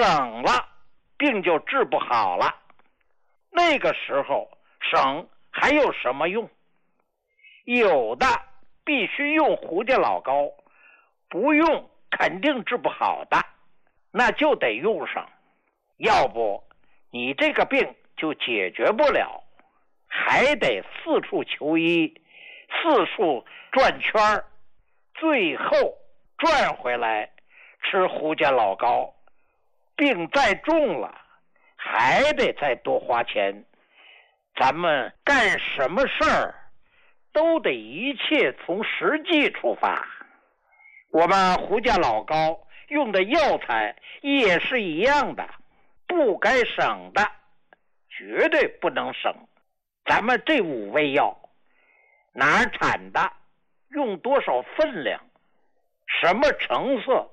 省了，病就治不好了。那个时候省还有什么用？有的必须用胡家老膏，不用肯定治不好的，那就得用上，要不你这个病就解决不了，还得四处求医，四处转圈，最后转回来吃胡家老膏，病再重了还得再多花钱。咱们干什么事儿都得一切从实际出发。我们胡家老膏用的药材也是一样的，不该省的绝对不能省。咱们这5味药哪儿产的，用多少分量，什么成色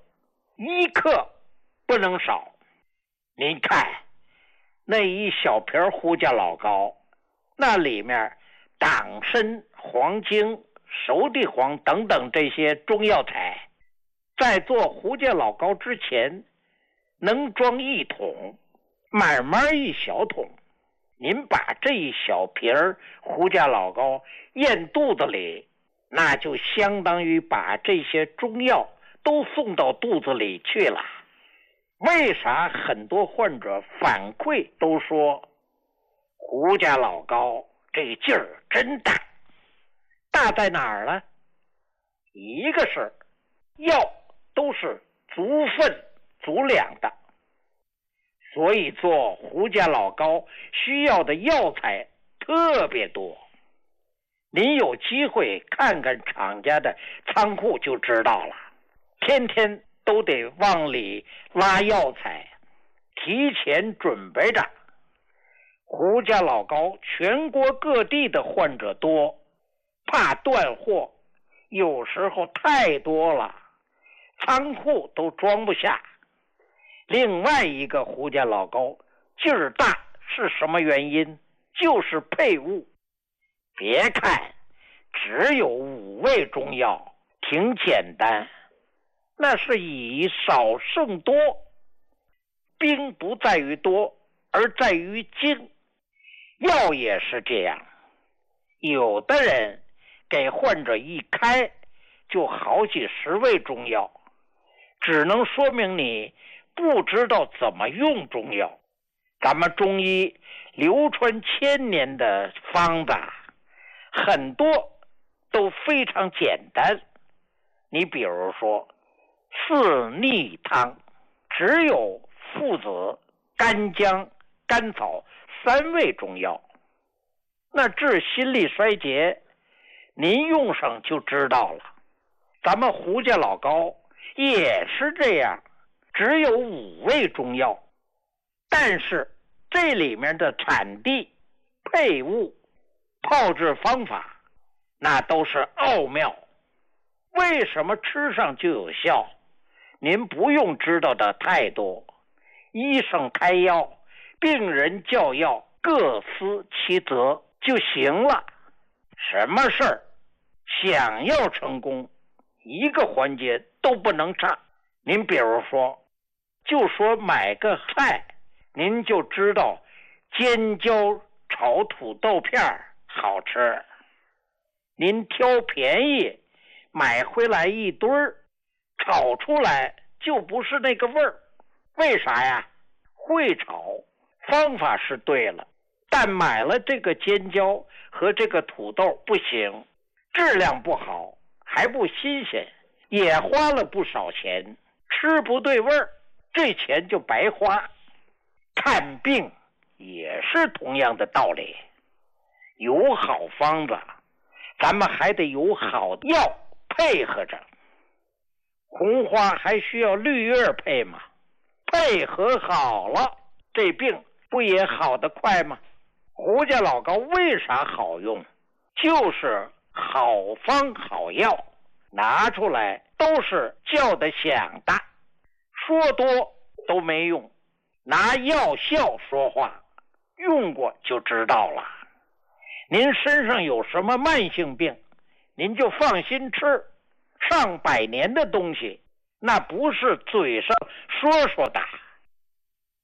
，1克不能少。您看那一小瓶胡家老膏，那里面党参、黄精、熟地黄等等这些中药材，在做胡家老膏之前能装1桶，慢慢一小桶。您把这一小瓶胡家老膏咽肚子里，那就相当于把这些中药都送到肚子里去了。为啥很多患者反馈都说胡家老膏这劲儿真大？大在哪儿呢？一个是药都是足分足量的，所以做胡家老膏需要的药材特别多。您有机会看看厂家的仓库就知道了，天天都得往里拉药材，提前准备着。胡家老膏全国各地的患者多，怕断货，有时候太多了，仓库都装不下。另外一个胡家老膏劲儿大是什么原因？就是配伍。别看只有5味中药，挺简单，那是以少胜多。兵不在于多，而在于精。药也是这样，有的人给患者一开就好几10味中药，只能说明你不知道怎么用中药。咱们中医流传1000年的方子，很多都非常简单。你比如说四逆汤，只有附子、干姜、甘草3味中药。那治心力衰竭，您用上就知道了。咱们胡家老膏也是这样，只有5味中药，但是这里面的产地、配伍、炮制方法，那都是奥妙。为什么吃上就有效？您不用知道的太多，医生开药，病人叫药，各司其责就行了。什么事儿想要成功，一个环节都不能差。您比如说，就说买个菜，您就知道尖椒炒土豆片好吃，您挑便宜买回来一堆儿，炒出来就不是那个味儿。为啥呀？会炒，方法是对了，但买了这个尖椒和这个土豆不行，质量不好，还不新鲜，也花了不少钱，吃不对味儿，这钱就白花。看病也是同样的道理，有好方子，咱们还得有好药配合着。红花还需要绿叶配吗？配合好了，这病不也好得快吗？胡家老膏为啥好用？就是好方好药，拿出来都是叫得响的，说多都没用，拿药效说话，用过就知道了。您身上有什么慢性病，您就放心吃，上百年的东西，那不是嘴上说说的。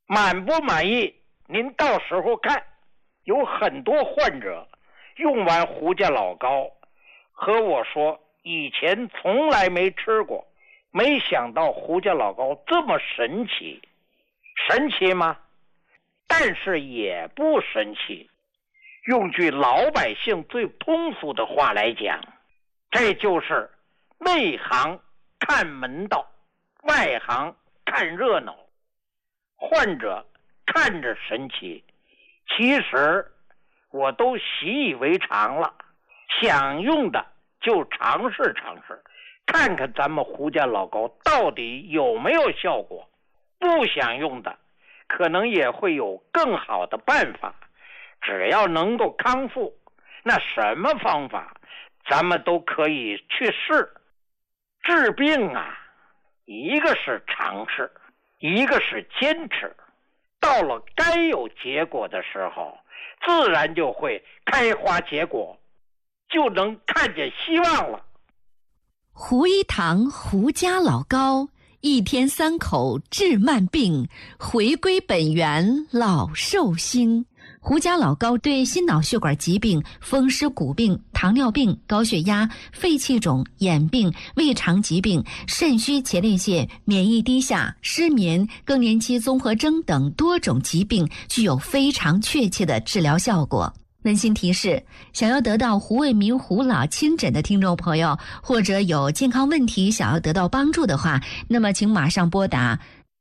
满不满意您到时候看。有很多患者用完胡家老膏和我说，以前从来没吃过，没想到胡家老膏这么神奇。神奇吗？但是也不神奇。用句老百姓最通俗的话来讲，这就是内行看门道，外行看热闹。患者看着神奇，其实我都习以为常了。想用的就尝试尝试，看看咱们胡家老膏到底有没有效果。不想用的可能也会有更好的办法，只要能够康复，那什么方法咱们都可以去试。治病啊，一个是尝试，一个是坚持。到了该有结果的时候，自然就会开花结果，就能看见希望了。 胡一堂胡家老膏，一天3口治慢病，回归本源老寿星。胡家老膏对心脑血管疾病、风湿骨病、糖尿病、高血压、肺气肿、眼病、胃肠疾病、肾虚前列腺、免疫低下、失眠、更年期综合征等多种疾病具有非常确切的治疗效果。温馨提示：想要得到胡卫民胡老亲诊的听众朋友，或者有健康问题想要得到帮助的话，那么请马上拨打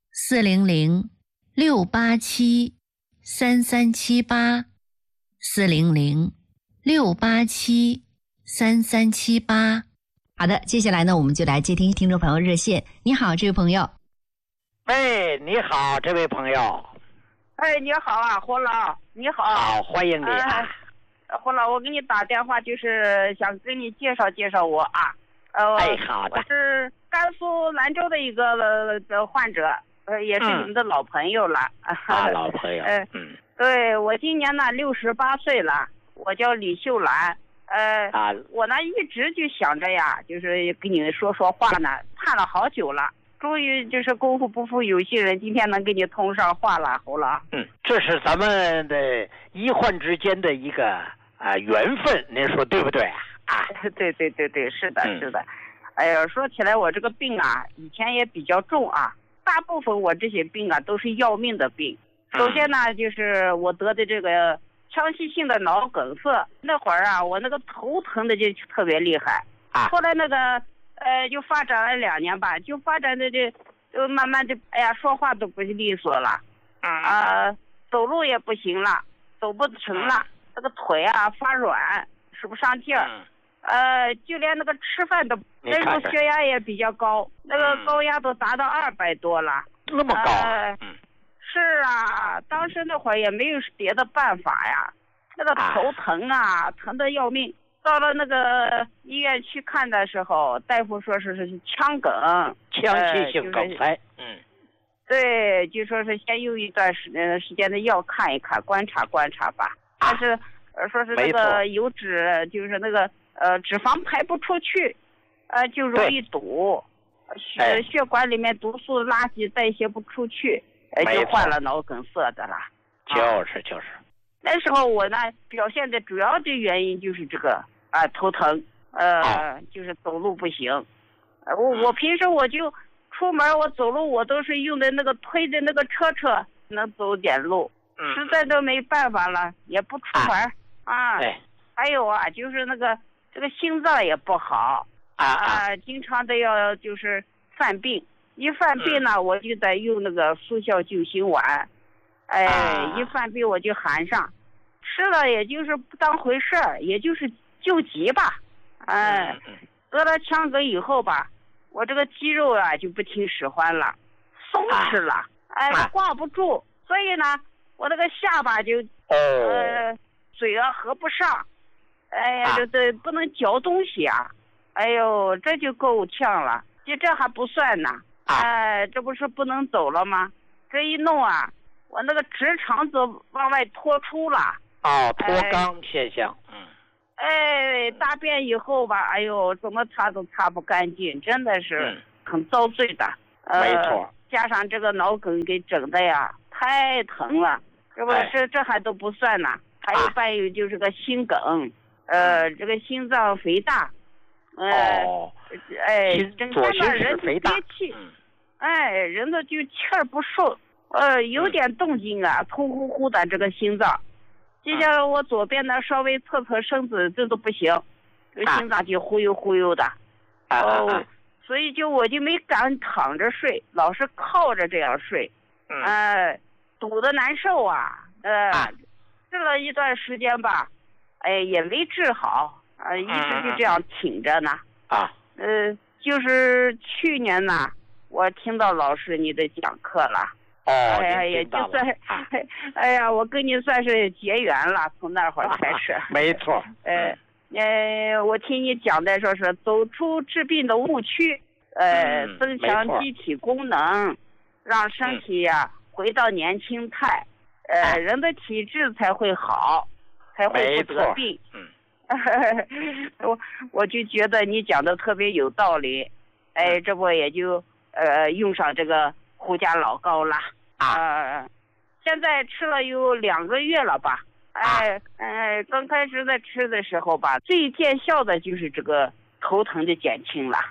400-687-3378 400-687-3378。好的，接下来呢，我们就来接听听众朋友热线。你好，这位朋友。 哎，你好，这位朋友。 哎，你好啊，胡老，你好。 好，欢迎你啊。 胡老，我给你打电话就是想跟你介绍介绍我啊。 哎，好的。 我是甘肃兰州的一个患者，也是你们的老朋友了。 老朋友。 对，我今年呢68岁了，我叫李秀兰。我呢一直就想着呀，就是跟你说话呢，盼了好久了。终于就是功夫不负有心人，今天能跟你通上话了，胡老。 这是咱们的医患之间的一个缘分，您说对不对啊？ 对，是的，是的。哎呀，说起来我这个病啊，以前也比较重啊，大部分我这些病啊都是要命的病。首先呢，就是我得的这个腔隙性的脑梗塞，那会儿啊，我那个头疼的就特别厉害。后来那个。就发展了2年吧，就发展的就慢慢的，哎呀，说话都不利索了，走路也不行了，走不成了，那个腿啊发软，使不上劲儿，就连那个吃饭都，那时候血压也比较高，那个高压都达到200多了， 那么高？ 是啊，当时那会儿也没有别的办法呀，那个头疼啊，疼得要命。到了那个医院去看的时候，大夫说是腔梗， 腔隙性梗塞。 对，就说是先用一段时间的药看一看，观察吧。但是说是那个油脂，就是那个脂肪排不出去，就容易堵，血管里面毒素垃圾代谢不出去，就患了脑梗塞的了。 就是。 那时候我呢表现的主要的原因就是这个头疼，就是走路不行。我平时我就出门我走路我都是用的那个推的那个车能走点路，实在都没办法了也不出门还有啊，就是那个这个心脏也不好经常都要就是犯病，一犯病呢我就得用那个速效救心丸。一犯病我就含上，吃了也就是不当回事儿，也就是救急吧。得了腔梗以后吧，我这个肌肉啊就不听使唤了，松弛了，挂不住，所以呢，我那个下巴就嘴合不上，这不能嚼东西啊，哎呦，这就够呛了。就这还不算呢，这不是不能走了吗？这一弄啊。我那个直肠子往外脱出了， 脱肛现象。 大便以后吧，哎呦，怎么擦都擦不干净，真的是很遭罪的。 没错。 加上这个脑梗给整的呀， 太疼了，这不这还都不算呢，还有伴有就是个心梗，这个心脏肥大，整天呢人就憋气，人的就气儿不顺，有点动静啊，突呼呼的这个心脏，就像我左边呢稍微侧身子这都不行，这心脏就忽悠忽悠的，所以我就没敢躺着睡，老是靠着这样睡，堵得难受啊，治了一段时间吧，也没治好，一直就这样挺着呢，就是去年呢，我听到老师你的讲课了，也就算，我跟你算是结缘了，从那会儿开始， 没错， 我听你讲的说是走出治病的误区，增强机体功能，让身体呀回到年轻态，人的体质才会好，才会不得病。我就觉得你讲的特别有道理，这不也就用上这个胡家老膏了，现在吃了有2个月了吧。刚开始在吃的时候吧，最见效的就是这个头疼的减轻了。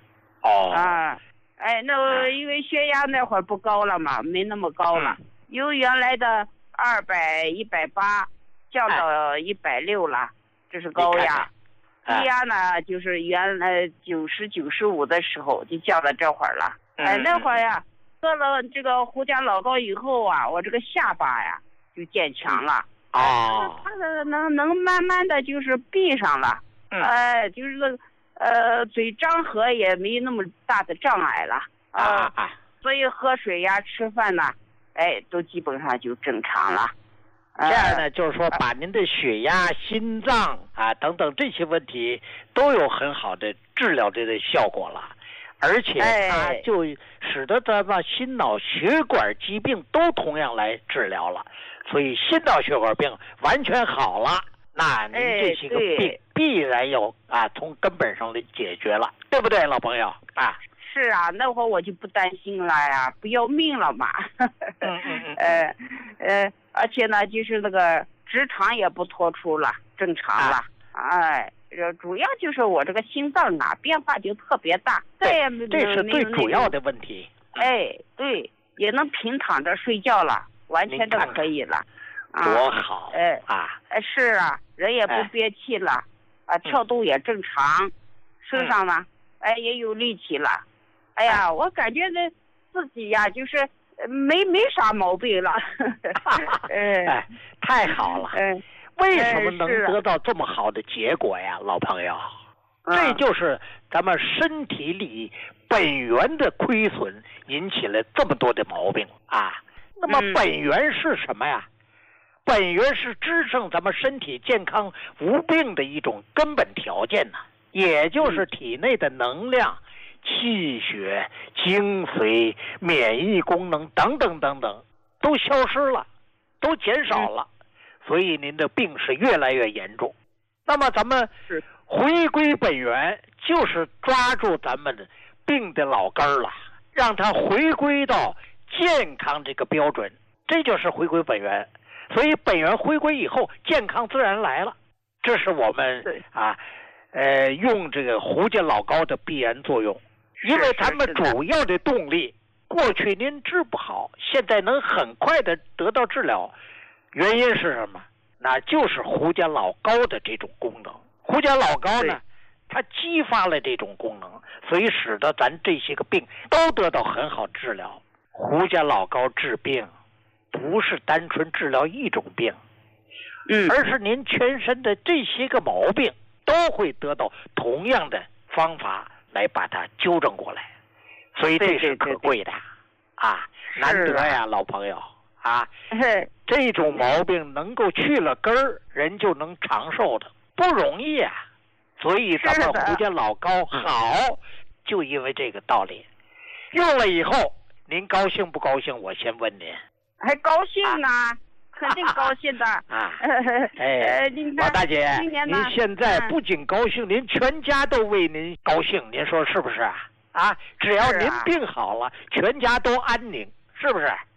那因为血压那会儿不高了嘛，没那么高了，由原来的200、180降到160了，这是高压。低压呢，就是原来90、95的时候就降到这会儿了。那会儿呀，喝了这个胡家老膏以后啊，我这个下巴呀就渐强了。它能慢慢的就是闭上了，就是嘴张合也没那么大的障碍了，所以喝水呀、吃饭呐，都基本上就正常了。 这样呢，就是说把您的血压、心脏等等这些问题都有很好的治疗的效果了，而且它就使得咱们心脑血管疾病都同样来治疗了。所以心脑血管病完全好了，那您这些个病必然要从根本上的解决了，对不对，老朋友是啊，那会儿我就不担心了呀，不要命了嘛。而且呢，就是那个直肠也不脱出了，正常了。主要就是我这个心脏变化就特别大， 这是最主要的问题。 对，也能平躺着睡觉了。完全都可以了， 多好是啊，人也不憋气了，跳动也正常，身上呢，也有力气了，我感觉自己呀，就是没啥毛病了， 太好了，为什么能得到这么好的结果呀，老朋友？这就是咱们身体里本源的亏损引起了这么多的毛病那么本源是什么呀？本源是支撑咱们身体健康无病的一种根本条件也就是体内的能量、气血、精髓、免疫功能等等等等都消失了，都减少了，所以您的病是越来越严重。那么咱们回归本源，就是抓住咱们的病的老根了，让它回归到健康这个标准，这就是回归本源。所以本源回归以后，健康自然来了。这是我们用这个胡家老膏的必然作用。因为咱们主要的动力，过去您治不好，现在能很快的得到治疗，原因是什么？那就是胡家老膏的这种功能。胡家老膏呢，它激发了这种功能，所以使得咱这些个病都得到很好治疗。胡家老膏治病不是单纯治疗一种病，而是您全身的这些个毛病都会得到同样的方法来把它纠正过来，所以这是可贵的难得呀，老朋友这种毛病能够去了根儿，人就能长寿的，不容易啊。所以咱们胡家老膏好，就因为这个道理。用了以后您高兴不高兴？我先问您。 还高兴呢，肯定高兴的王大姐，您现在不仅高兴，您全家都为您高兴，您说是不是只要您病好了，全家都安宁，是不是？